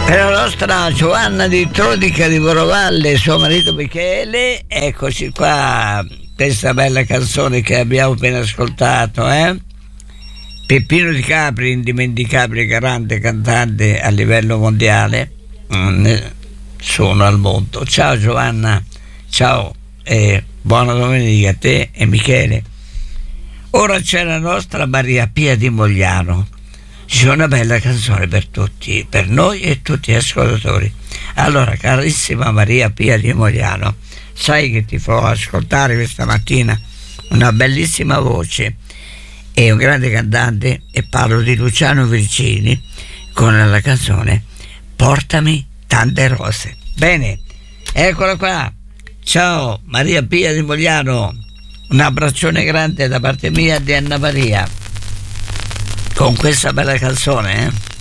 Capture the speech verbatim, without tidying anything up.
Per la nostra Giovanna di Trodica di Borovalle e suo marito Michele, eccoci qua, questa bella canzone che abbiamo appena ascoltato, eh? Peppino Di Capri, indimenticabile grande cantante a livello mondiale, sono al mondo. Ciao Giovanna, ciao e buona domenica a te e Michele. Ora c'è la nostra Maria Pia di Mogliano. C'è una bella canzone per tutti, per noi e tutti gli ascoltatori. Allora, carissima Maria Pia di Mogliano, sai che ti farò ascoltare questa mattina una bellissima voce e un grande cantante, e parlo di Luciano Virgini con la canzone Portami tante rose. Bene, eccola qua. Ciao Maria Pia di Mogliano, un abbraccione grande da parte mia e di Anna Maria con questa bella canzone, eh?